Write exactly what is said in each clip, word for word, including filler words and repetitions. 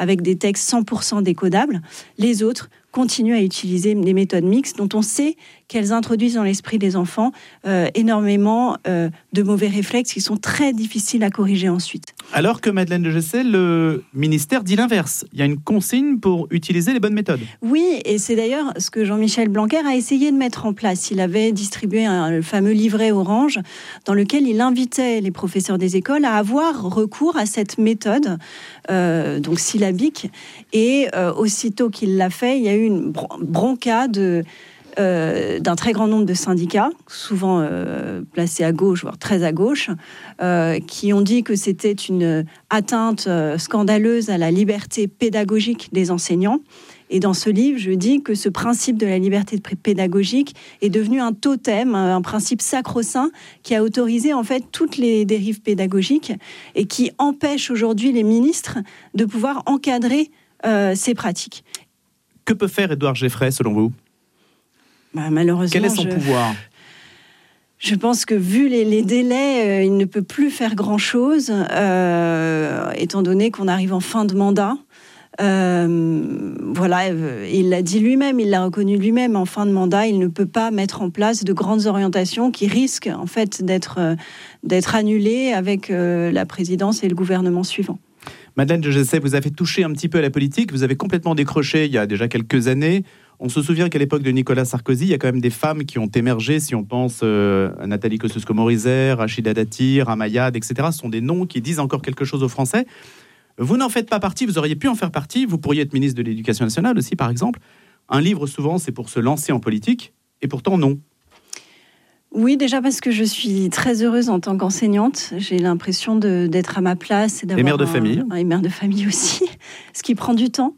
avec des textes cent pour cent décodables. Les autres continuent à utiliser des méthodes mixtes dont on sait qu'elles introduisent dans l'esprit des enfants euh, énormément euh, de mauvais réflexes qui sont très difficiles à corriger ensuite. Alors que Madeleine de Gessé, le ministère dit l'inverse. Il y a une consigne pour utiliser les bonnes méthodes. Oui, et c'est d'ailleurs ce que Jean-Michel Blanquer a essayé de mettre en place. Il avait distribué un, le fameux livret Orange dans lequel il invitait les professeurs des écoles à avoir recours à cette méthode, euh, donc syllabique. Et euh, aussitôt qu'il l'a fait, il y a eu une broncade de... Euh, d'un très grand nombre de syndicats, souvent euh, placés à gauche, voire très à gauche, euh, qui ont dit que c'était une atteinte euh, scandaleuse à la liberté pédagogique des enseignants. Et dans ce livre, je dis que ce principe de la liberté pédagogique est devenu un totem, un principe sacro-saint qui a autorisé en fait toutes les dérives pédagogiques et qui empêche aujourd'hui les ministres de pouvoir encadrer euh, ces pratiques. Que peut faire Édouard Geffray, selon vous ? Bah, malheureusement, quel est son je, pouvoir ? Je pense que vu les, les délais, euh, il ne peut plus faire grand-chose, euh, étant donné qu'on arrive en fin de mandat. Euh, voilà, euh, il l'a dit lui-même, il l'a reconnu lui-même. En fin de mandat, il ne peut pas mettre en place de grandes orientations qui risquent en fait d'être euh, d'être annulées avec euh, la présidence et le gouvernement suivant. Madeleine de Gessé, vous avez touché un petit peu à la politique, vous avez complètement décroché il y a déjà quelques années. On se souvient qu'à l'époque de Nicolas Sarkozy, il y a quand même des femmes qui ont émergé, si on pense euh, à Nathalie Kosciusko-Morizet, Rachida Dati, Ramayad, et cetera. Ce sont des noms qui disent encore quelque chose aux Français. Vous n'en faites pas partie, vous auriez pu en faire partie, vous pourriez être ministre de l'Éducation nationale aussi, par exemple. Un livre, souvent, c'est pour se lancer en politique, et pourtant, non. Oui, déjà parce que je suis très heureuse en tant qu'enseignante. J'ai l'impression de, d'être à ma place. Et, d'avoir et mère de un, famille. un, Et mère de famille aussi, ce qui prend du temps.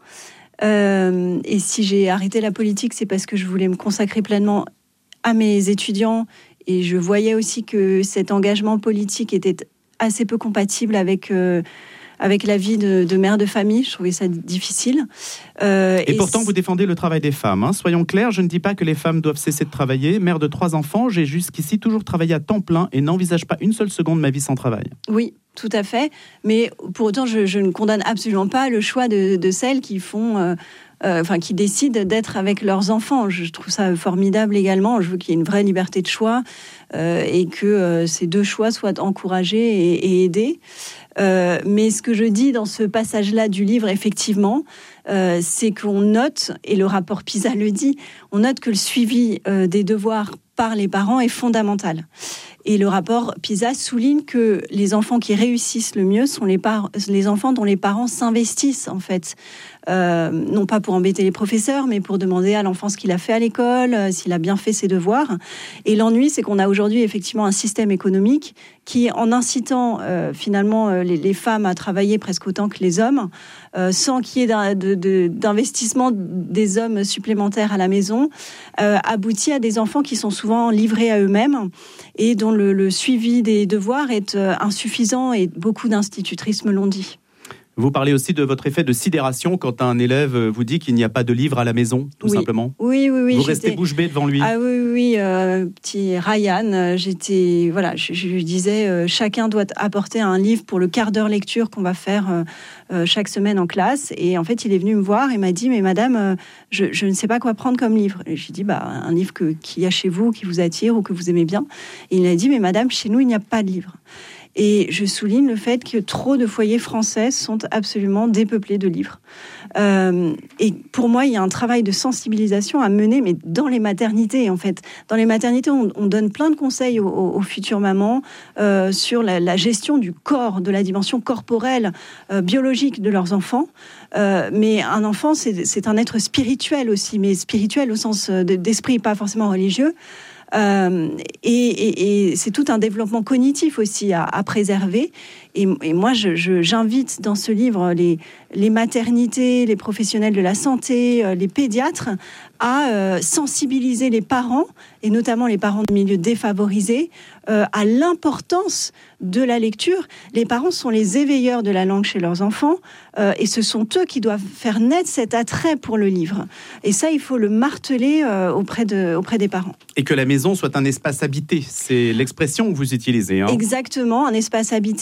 Euh, et si j'ai arrêté la politique, c'est parce que je voulais me consacrer pleinement à mes étudiants. Et je voyais aussi que cet engagement politique était assez peu compatible avec... Euh, avec la vie de, de mère de famille. Je trouvais ça difficile. Euh, et, et pourtant, c... vous défendez le travail des femmes. Hein. Soyons clairs, je ne dis pas que les femmes doivent cesser de travailler. Mère de trois enfants, j'ai jusqu'ici toujours travaillé à temps plein et n'envisage pas une seule seconde ma vie sans travail. Oui, tout à fait. Mais pour autant, je, je ne condamne absolument pas le choix de, de celles qui font... Euh, euh, enfin, qui décident d'être avec leurs enfants. Je trouve ça formidable également. Je veux qu'il y ait une vraie liberté de choix euh, et que euh, ces deux choix soient encouragés et, et aidés. Euh, mais ce que je dis dans ce passage-là du livre, effectivement, euh, c'est qu'on note, et le rapport PISA le dit, on note que le suivi euh, des devoirs par les parents est fondamental. Et le rapport PISA souligne que les enfants qui réussissent le mieux sont les, par- les enfants dont les parents s'investissent, en fait. Euh, non pas pour embêter les professeurs, mais pour demander à l'enfant ce qu'il a fait à l'école, euh, s'il a bien fait ses devoirs. Et l'ennui, c'est qu'on a aujourd'hui effectivement un système économique qui, en incitant euh, finalement euh, les, les femmes à travailler presque autant que les hommes, euh, sans qu'il y ait d'un, de, de, d'investissement des hommes supplémentaires à la maison, euh, aboutit à des enfants qui sont souvent livrés à eux-mêmes et dont le, le suivi des devoirs est euh, insuffisant, et beaucoup d'institutrices me l'ont dit. Vous parlez aussi de votre effet de sidération quand un élève vous dit qu'il n'y a pas de livre à la maison, tout oui. simplement. Oui, oui, oui. Vous j'étais... restez bouche bée devant lui. Ah oui, oui, oui euh, petit Ryan. J'étais, voilà, je, je lui disais, euh, chacun doit apporter un livre pour le quart d'heure lecture qu'on va faire euh, euh, chaque semaine en classe. Et en fait, il est venu me voir et m'a dit, mais madame, euh, je, je ne sais pas quoi prendre comme livre. Et je lui ai dit, bah, un livre que, qu'il y a chez vous, qui vous attire ou que vous aimez bien. Et il a dit, mais madame, chez nous, il n'y a pas de livre. Et je souligne le fait que trop de foyers français sont absolument dépeuplés de livres. Euh, et pour moi, il y a un travail de sensibilisation à mener, mais dans les maternités, en fait. Dans les maternités, on, on donne plein de conseils aux, aux futures mamans euh, sur la, la gestion du corps, de la dimension corporelle, euh, biologique de leurs enfants. Euh, mais un enfant, c'est, c'est un être spirituel aussi, mais spirituel au sens de, d'esprit, pas forcément religieux. Euh, et, et, et c'est tout un développement cognitif aussi à, à préserver. Et, et moi, je, je, j'invite dans ce livre les, les maternités, les professionnels de la santé, les pédiatres à euh, sensibiliser les parents, et notamment les parents de milieux défavorisés, euh, à l'importance de la lecture. Les parents sont les éveilleurs de la langue chez leurs enfants, euh, et ce sont eux qui doivent faire naître cet attrait pour le livre. Et ça, il faut le marteler euh, auprès, de, auprès des parents. Et que la maison soit un espace habité, c'est l'expression que vous utilisez. Hein. Exactement, un espace habité. Et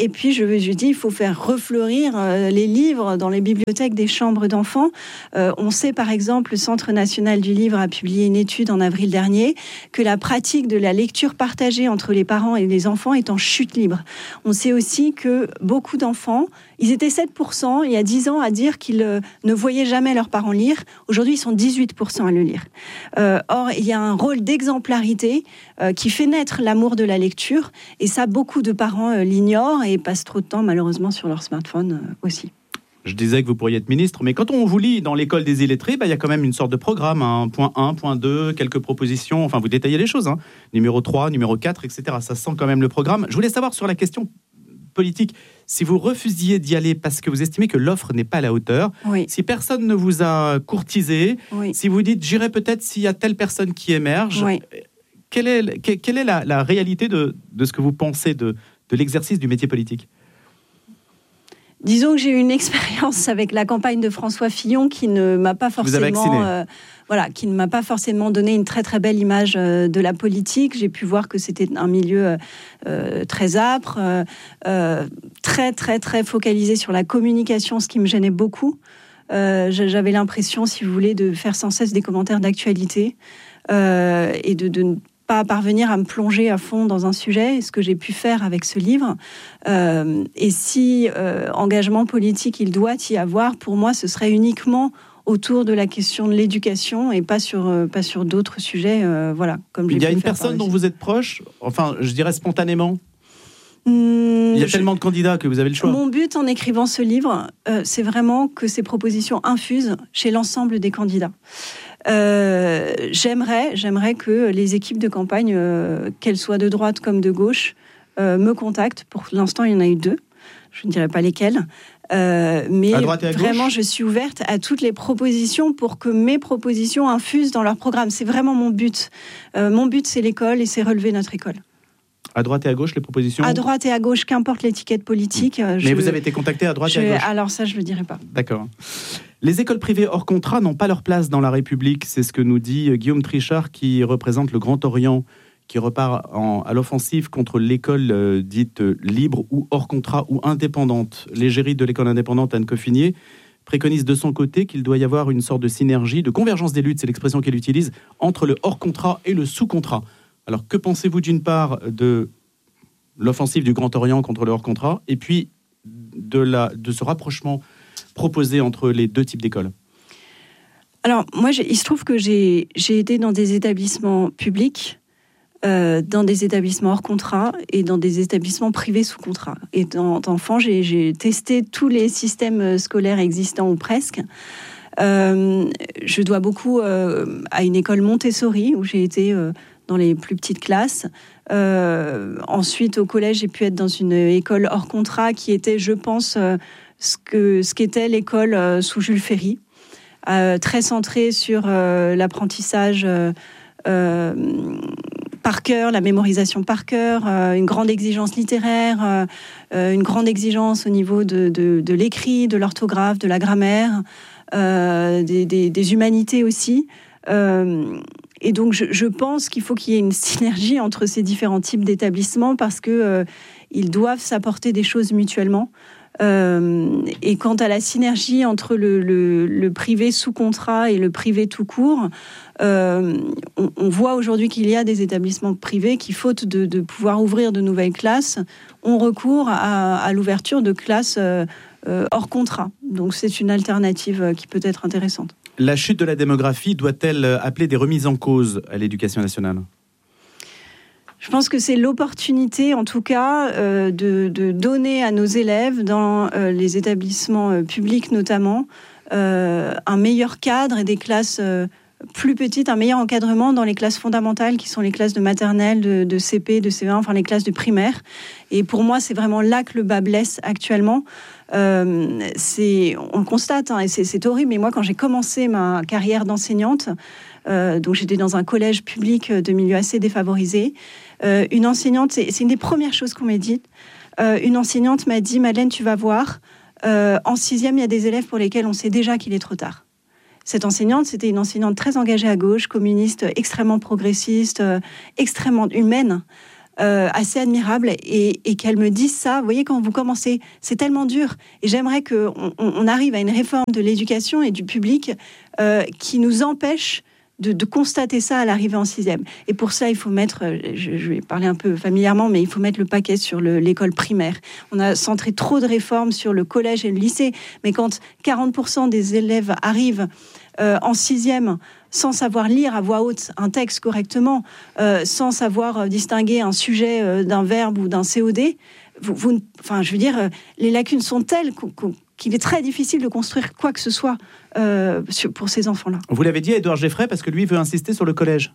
et puis, je, je dis, il faut faire refleurir euh, les livres dans les bibliothèques des chambres d'enfants. Euh, on sait, par exemple, le Centre national du livre a publié une étude en avril dernier, que la pratique de la lecture partagée entre les parents et les enfants est en chute libre. On sait aussi que beaucoup d'enfants, ils étaient sept pour cent il y a dix ans à dire qu'ils euh, ne voyaient jamais leurs parents lire. Aujourd'hui, ils sont dix-huit pour cent à le lire. Euh, or, il y a un rôle d'exemplarité euh, qui fait naître l'amour de la lecture. Et ça, beaucoup de parents euh, l'ignorent et passent trop de temps, malheureusement, sur leur smartphone euh, aussi. Je disais que vous pourriez être ministre, mais quand on vous lit dans l'école des illettrés, bah, il y a quand même une sorte de programme, hein, point un, point deux, quelques propositions, enfin vous détaillez les choses, hein, numéro trois, numéro quatre, et cetera. Ça sent quand même le programme. Je voulais savoir sur la question politique, si vous refusiez d'y aller parce que vous estimez que l'offre n'est pas à la hauteur, oui. si personne ne vous a courtisé, oui. si vous dites j'irai peut-être s'il y a telle personne qui émerge, oui. quelle est, quelle est la, la réalité de, de ce que vous pensez de, de l'exercice du métier politique ? Disons que j'ai eu une expérience avec la campagne de François Fillon qui ne m'a pas forcément, euh, voilà, qui ne m'a pas forcément donné une très très belle image euh, de la politique. J'ai pu voir que c'était un milieu euh, très âpre, euh, euh, très très très focalisé sur la communication, ce qui me gênait beaucoup. Euh, j'avais l'impression, si vous voulez, de faire sans cesse des commentaires d'actualité euh, et de, de pas parvenir à me plonger à fond dans un sujet, ce que j'ai pu faire avec ce livre. Euh, et si euh, engagement politique il doit y avoir, pour moi, ce serait uniquement autour de la question de l'éducation et pas sur, euh, pas sur d'autres sujets. Euh, voilà, comme j'ai Il y a pu une faire personne dont vous êtes proche, enfin, je dirais spontanément. Mmh, Il y a je... tellement de candidats que vous avez le choix. Mon but en écrivant ce livre, euh, c'est vraiment que ces propositions infusent chez l'ensemble des candidats. Euh, j'aimerais, j'aimerais que les équipes de campagne, euh, qu'elles soient de droite comme de gauche, euh, me contactent. Pour l'instant, il y en a eu deux. Je ne dirais pas lesquelles. Euh, mais vraiment, je suis ouverte à toutes les propositions pour que mes propositions infusent dans leur programme. C'est vraiment mon but. Euh, mon but, c'est l'école et c'est relever notre école. À droite et à gauche, les propositions ? À droite et à gauche, qu'importe l'étiquette politique. Mais je, vous avez été contacté à droite je, et à gauche ? Alors ça, je ne le dirai pas. D'accord. Les écoles privées hors contrat n'ont pas leur place dans la République. C'est ce que nous dit Guillaume Trichard, qui représente le Grand Orient, qui repart en, à l'offensive contre l'école euh, dite libre ou hors contrat ou indépendante. L'égérie de l'école indépendante, Anne Coffinier, préconise de son côté qu'il doit y avoir une sorte de synergie, de convergence des luttes, c'est l'expression qu'elle utilise, entre le hors contrat et le sous-contrat. Alors, que pensez-vous d'une part de l'offensive du Grand Orient contre le hors contrat et puis de, la, de ce rapprochement proposé entre les deux types d'écoles ? Alors, moi, il se trouve que j'ai, j'ai été dans des établissements publics, euh, dans des établissements hors contrat et dans des établissements privés sous contrat. Et en tant qu'enfant, j'ai, j'ai testé tous les systèmes scolaires existants ou presque. Euh, je dois beaucoup euh, à une école Montessori où j'ai été euh, dans les plus petites classes. Euh, ensuite, au collège, j'ai pu être dans une école hors contrat qui était, je pense, euh, ce, que, ce qu'était l'école euh, sous Jules Ferry, euh, très centrée sur euh, l'apprentissage euh, euh, par cœur, la mémorisation par cœur, euh, une grande exigence littéraire, euh, une grande exigence au niveau de, de, de l'écrit, de l'orthographe, de la grammaire, euh, des, des, des humanités aussi. Euh, Et donc, je, je pense qu'il faut qu'il y ait une synergie entre ces différents types d'établissements parce qu'ils euh, doivent s'apporter des choses mutuellement. Euh, et quant à la synergie entre le, le, le privé sous contrat et le privé tout court, euh, on, on voit aujourd'hui qu'il y a des établissements privés qui, faute de, de pouvoir ouvrir de nouvelles classes, ont recours à, à l'ouverture de classes euh, euh, hors contrat. Donc, c'est une alternative qui peut être intéressante. La chute de la démographie doit-elle appeler des remises en cause à l'éducation nationale ? Je pense que c'est l'opportunité, en tout cas, euh, de, de donner à nos élèves, dans euh, les établissements euh, publics notamment, euh, un meilleur cadre et des classes euh, plus petites, un meilleur encadrement dans les classes fondamentales, qui sont les classes de maternelle, de, de C P, de C E un, enfin les classes de primaire. Et pour moi, c'est vraiment là que le bas blesse actuellement. Euh, c'est, on le constate, hein, et c'est, c'est horrible, mais moi, quand j'ai commencé ma carrière d'enseignante, euh, donc j'étais dans un collège public de milieu assez défavorisé, euh, une enseignante, c'est, c'est une des premières choses qu'on m'a dit, euh, une enseignante m'a dit « Madeleine, tu vas voir, euh, en sixième, il y a des élèves pour lesquels on sait déjà qu'il est trop tard ». Cette enseignante, c'était une enseignante très engagée à gauche, communiste, extrêmement progressiste, euh, extrêmement humaine. euh, assez admirable et, et qu'elle me dise ça. Vous voyez, quand vous commencez, c'est tellement dur. Et j'aimerais qu'on on arrive à une réforme de l'éducation et du public euh, qui nous empêche De, de constater ça à l'arrivée en sixième. Et pour ça, il faut mettre, je, je vais parler un peu familièrement, mais il faut mettre le paquet sur le, l'école primaire. On a centré trop de réformes sur le collège et le lycée, mais quand quarante pour cent des élèves arrivent euh, en sixième sans savoir lire à voix haute un texte correctement, euh, sans savoir distinguer un sujet euh, d'un verbe ou d'un C O D, vous, vous, enfin, je veux dire, euh, les lacunes sont telles qu'on, qu'on qu'il est très difficile de construire quoi que ce soit euh, pour ces enfants-là. Vous l'avez dit à Édouard Geffray, parce que lui veut insister sur le collège.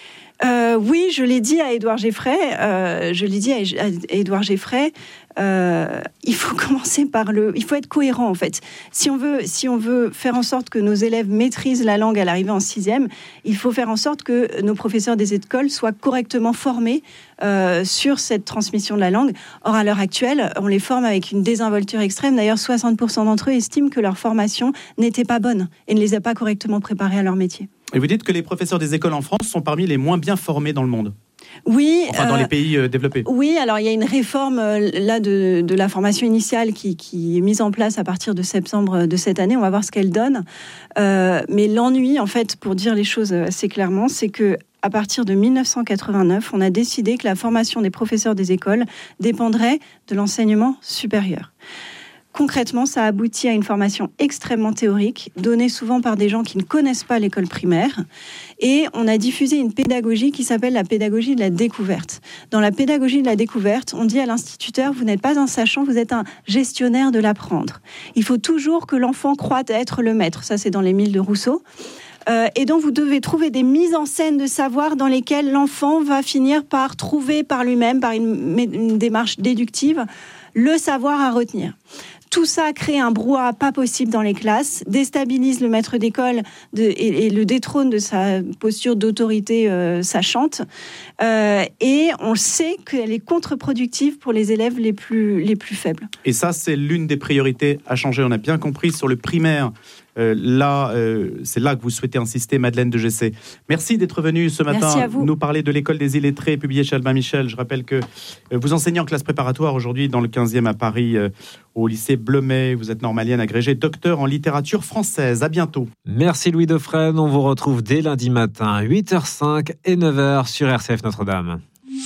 Euh, oui, je l'ai dit à Édouard Geffray. Euh, je l'ai dit à, à Édouard Geffray. Euh, il faut commencer par le. Il faut être cohérent en fait. Si on veut, si on veut faire en sorte que nos élèves maîtrisent la langue à l'arrivée en sixième, il faut faire en sorte que nos professeurs des écoles soient correctement formés euh, sur cette transmission de la langue. Or, à l'heure actuelle, on les forme avec une désinvolture extrême. D'ailleurs, soixante pour cent d'entre eux estiment que leur formation n'était pas bonne et ne les a pas correctement préparés à leur métier. Et vous dites que les professeurs des écoles en France sont parmi les moins bien formés dans le monde. Oui. Enfin, dans euh, les pays euh, développés. Oui, alors il y a une réforme euh, là de, de la formation initiale qui, qui est mise en place à partir de septembre de cette année. On va voir ce qu'elle donne. Euh, mais l'ennui, en fait, pour dire les choses assez clairement, c'est que à partir de dix-neuf cent quatre-vingt-neuf, on a décidé que la formation des professeurs des écoles dépendrait de l'enseignement supérieur. Concrètement, ça aboutit à une formation extrêmement théorique, donnée souvent par des gens qui ne connaissent pas l'école primaire. Et on a diffusé une pédagogie qui s'appelle la pédagogie de la découverte. Dans la pédagogie de la découverte, on dit à l'instituteur, vous n'êtes pas un sachant, vous êtes un gestionnaire de l'apprendre. Il faut toujours que l'enfant croie être le maître. Ça, c'est dans l'Émile de Rousseau. Euh, et donc, vous devez trouver des mises en scène de savoir dans lesquelles l'enfant va finir par trouver par lui-même, par une, une démarche déductive, le savoir à retenir. Tout ça crée un brouhaha pas possible dans les classes, déstabilise le maître d'école de, et, et le détrône de sa posture d'autorité euh, sachante. Euh, et on sait qu'elle est contre-productive pour les élèves les plus, les plus faibles. Et ça, c'est l'une des priorités à changer. On a bien compris sur le primaire. Euh, là, euh, c'est là que vous souhaitez insister, Madeleine de Gessé. Merci d'être venue ce matin nous parler de l'école des illettrés, publiée chez Albin Michel. Je rappelle que euh, vous enseignez en classe préparatoire aujourd'hui dans le quinzième à Paris, euh, au lycée Bleumet. Vous êtes normalienne agrégée, docteur en littérature française. À bientôt. Merci Louis Dauphren. On vous retrouve dès lundi matin, huit heures cinq et neuf heures sur R C F Notre-Dame.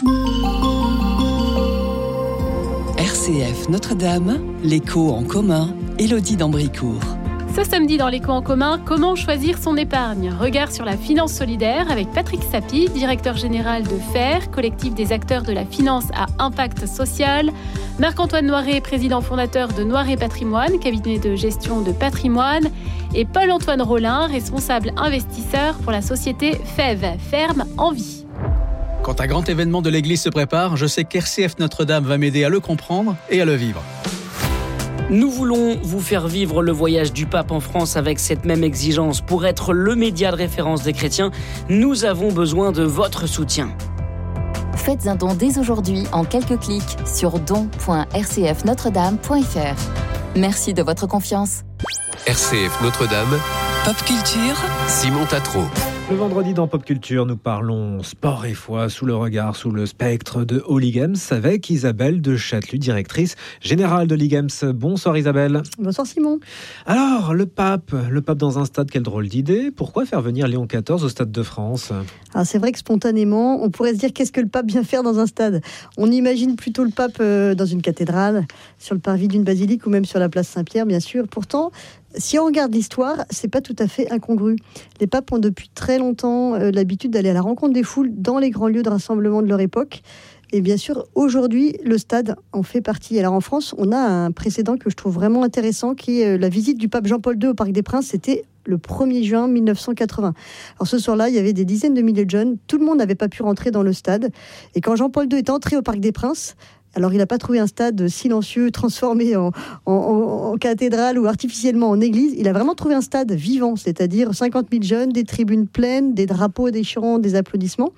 R C F Notre-Dame, l'écho en commun, Élodie d'Ambricourt. Ce samedi dans l'écho en commun, comment choisir son épargne ? Regard sur la finance solidaire avec Patrick Sapie, directeur général de F A I R, collectif des acteurs de la finance à impact social. Marc-Antoine Noiret, président fondateur de Noiret Patrimoine, cabinet de gestion de patrimoine. Et Paul-Antoine Rollin, responsable investisseur pour la société F E V, Ferme en vie. Quand un grand événement de l'Église se prépare, je sais qu'R C F Notre-Dame va m'aider à le comprendre et à le vivre. Nous voulons vous faire vivre le voyage du pape en France avec cette même exigence. Pour être le média de référence des chrétiens, nous avons besoin de votre soutien. Faites un don dès aujourd'hui en quelques clics sur don point r c f notre dame point f r. Merci de votre confiance. R C F Notre-Dame, Pop Culture, Simon Tatro. Le vendredi dans Pop Culture, nous parlons sport et foi sous le regard, sous le spectre de Holy Games avec Isabelle de Châtelus, directrice générale de Holy Games. Bonsoir Isabelle. Bonsoir Simon. Alors, le pape, le pape dans un stade, quelle drôle d'idée. Pourquoi faire venir Léon quatorze au Stade de France ? Alors c'est vrai que spontanément, on pourrait se dire qu'est-ce que le pape vient faire dans un stade ? On imagine plutôt le pape euh, dans une cathédrale, sur le parvis d'une basilique ou même sur la place Saint-Pierre, bien sûr. Pourtant, si on regarde l'histoire, c'est pas tout à fait incongru. Les papes ont depuis très longtemps euh, l'habitude d'aller à la rencontre des foules dans les grands lieux de rassemblement de leur époque. Et bien sûr, aujourd'hui, le stade en fait partie. Alors en France, on a un précédent que je trouve vraiment intéressant, qui est la visite du pape Jean-Paul deux au Parc des Princes. C'était le premier juin mille neuf cent quatre-vingts. Alors ce soir-là, il y avait des dizaines de milliers de jeunes. Tout le monde n'avait pas pu rentrer dans le stade. Et quand Jean-Paul deux est entré au Parc des Princes, alors il n'a pas trouvé un stade silencieux, transformé en, en, en, en cathédrale ou artificiellement en église. Il a vraiment trouvé un stade vivant, c'est-à-dire cinquante mille jeunes, des tribunes pleines, des drapeaux, des chants, des applaudissements.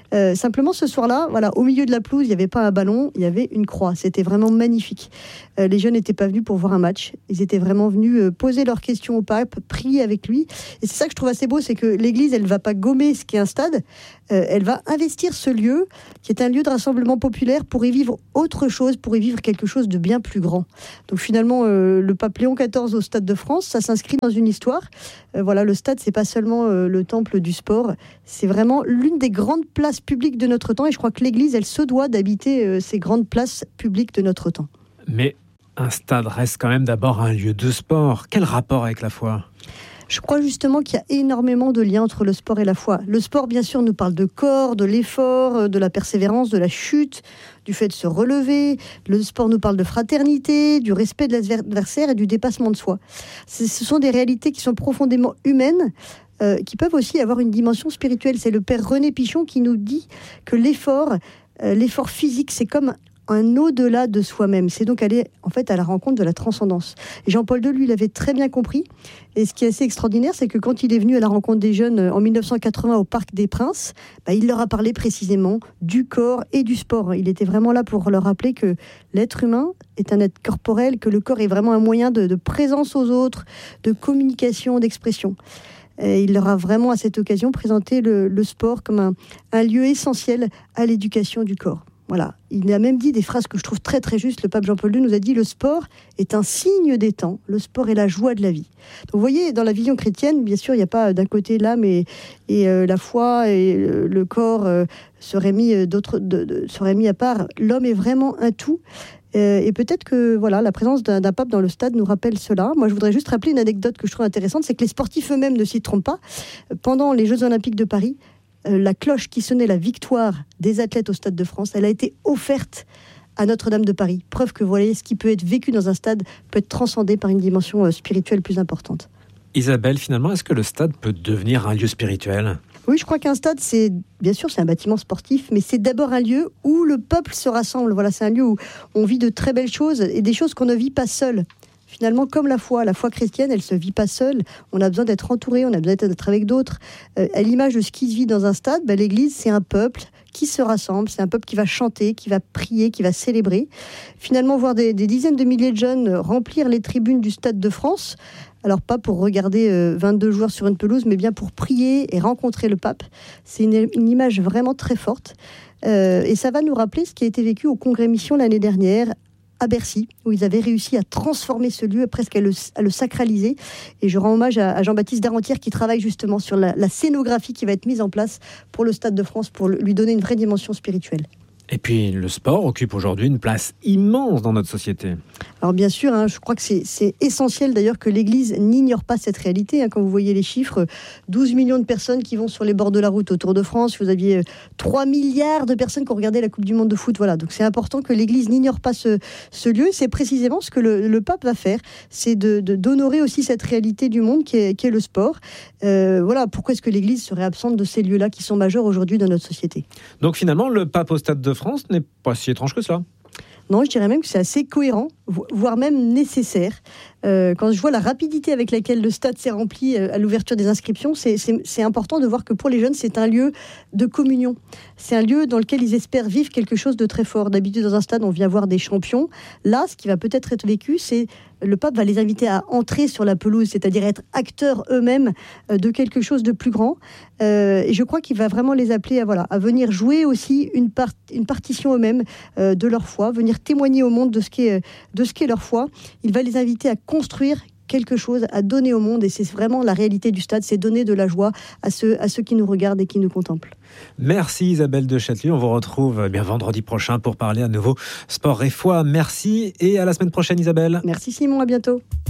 Euh, simplement, ce soir-là, voilà, au milieu de la pelouse, il n'y avait pas un ballon, il y avait une croix. C'était vraiment magnifique. Euh, les jeunes n'étaient pas venus pour voir un match. Ils étaient vraiment venus euh, poser leurs questions au pape, prier avec lui. Et c'est ça que je trouve assez beau, c'est que l'Église, elle ne va pas gommer ce qu'est un stade. Euh, elle va investir ce lieu, qui est un lieu de rassemblement populaire, pour y vivre autre chose, pour y vivre quelque chose de bien plus grand. Donc finalement, euh, le pape Léon quatorze au Stade de France, ça s'inscrit dans une histoire. Euh, voilà, le stade, c'est pas seulement euh, le temple du sport, c'est vraiment l'une des grandes places publiques de notre temps. Et je crois que l'Église, elle se doit d'habiter euh, ces grandes places publiques de notre temps. Mais un stade reste quand même d'abord un lieu de sport. Quel rapport avec la foi ? Je crois justement qu'il y a énormément de liens entre le sport et la foi. Le sport, bien sûr, nous parle de corps, de l'effort, de la persévérance, de la chute, du fait de se relever. Le sport nous parle de fraternité, du respect de l'adversaire et du dépassement de soi. Ce sont des réalités qui sont profondément humaines, euh, qui peuvent aussi avoir une dimension spirituelle. C'est le père René Pichon qui nous dit que l'effort, euh, l'effort physique, c'est comme un au-delà de soi-même. C'est donc aller en fait à la rencontre de la transcendance. Et Jean-Paul deux, lui, l'avait très bien compris. Et ce qui est assez extraordinaire, c'est que quand il est venu à la rencontre des jeunes en mille neuf cent quatre-vingts au Parc des Princes, bah, il leur a parlé précisément du corps et du sport. Il était vraiment là pour leur rappeler que l'être humain est un être corporel, que le corps est vraiment un moyen de, de présence aux autres, de communication, d'expression. Et il leur a vraiment à cette occasion présenté le, le sport comme un, un lieu essentiel à l'éducation du corps. Voilà, il a même dit des phrases que je trouve très très justes. Le pape Jean-Paul deux nous a dit « Le sport est un signe des temps, le sport est la joie de la vie ». Donc vous voyez, dans la vision chrétienne, bien sûr, il n'y a pas d'un côté l'âme et, et euh, la foi et euh, le corps euh, seraient mis, d'autres, de, de, seraient mis à part. L'homme est vraiment un tout. Euh, et peut-être que voilà, la présence d'un, d'un pape dans le stade nous rappelle cela. Moi, je voudrais juste rappeler une anecdote que je trouve intéressante, c'est que les sportifs eux-mêmes ne s'y trompent pas. Pendant les Jeux Olympiques de Paris, la cloche qui sonnait la victoire des athlètes au Stade de France, elle a été offerte à Notre-Dame de Paris. Preuve que vous voyez, ce qui peut être vécu dans un stade peut être transcendé par une dimension spirituelle plus importante. Isabelle, finalement, est-ce que le stade peut devenir un lieu spirituel ? Oui, je crois qu'un stade, c'est bien sûr, c'est un bâtiment sportif, mais c'est d'abord un lieu où le peuple se rassemble. Voilà, c'est un lieu où on vit de très belles choses et des choses qu'on ne vit pas seul. Finalement, comme la foi, la foi chrétienne, elle ne se vit pas seule. On a besoin d'être entouré, on a besoin d'être avec d'autres. Euh, à l'image de ce qui se vit dans un stade, ben, l'Église, c'est un peuple qui se rassemble, c'est un peuple qui va chanter, qui va prier, qui va célébrer. Finalement, voir des, des dizaines de milliers de jeunes remplir les tribunes du Stade de France, alors pas pour regarder euh, vingt-deux joueurs sur une pelouse, mais bien pour prier et rencontrer le pape. C'est une, une image vraiment très forte. Euh, et ça va nous rappeler ce qui a été vécu au Congrès Mission l'année dernière, à Bercy, où ils avaient réussi à transformer ce lieu, presque à le, à le sacraliser. Et je rends hommage à, à Jean-Baptiste Darentière qui travaille justement sur la, la scénographie qui va être mise en place pour le Stade de France, pour le, lui donner une vraie dimension spirituelle. Et puis, le sport occupe aujourd'hui une place immense dans notre société. Alors bien sûr, hein, je crois que c'est, c'est essentiel d'ailleurs que l'Église n'ignore pas cette réalité. Hein, quand vous voyez les chiffres, douze millions de personnes qui vont sur les bords de la route au Tour de France, vous aviez trois milliards de personnes qui ont regardé la Coupe du Monde de foot. Voilà, donc c'est important que l'Église n'ignore pas ce, ce lieu. C'est précisément ce que le, le pape va faire, c'est de, de, d'honorer aussi cette réalité du monde qui est, qui est le sport. Euh, voilà, pourquoi est-ce que l'Église serait absente de ces lieux-là qui sont majeurs aujourd'hui dans notre société ? Donc finalement, le pape au Stade de France n'est pas si étrange que cela. Non, je dirais même que c'est assez cohérent, voire même nécessaire. Euh, quand je vois la rapidité avec laquelle le stade s'est rempli à l'ouverture des inscriptions, c'est, c'est, c'est important de voir que pour les jeunes, c'est un lieu de communion. C'est un lieu dans lequel ils espèrent vivre quelque chose de très fort. D'habitude, dans un stade, on vient voir des champions. Là, ce qui va peut-être être vécu, c'est le pape va les inviter à entrer sur la pelouse, c'est-à-dire être acteurs eux-mêmes de quelque chose de plus grand. Euh, et je crois qu'il va vraiment les appeler à, voilà, à venir jouer aussi une, part, une partition eux-mêmes euh, de leur foi, venir témoigner au monde de ce qu'est, de ce qu'est leur foi. Il va les inviter à construire quelque chose, à donner au monde. Et c'est vraiment la réalité du stade, c'est donner de la joie à ceux, à ceux qui nous regardent et qui nous contemplent. Merci Isabelle de Châtelier. On vous retrouve bien vendredi prochain pour parler à nouveau sport et foi. Merci et à la semaine prochaine Isabelle. Merci Simon, à bientôt.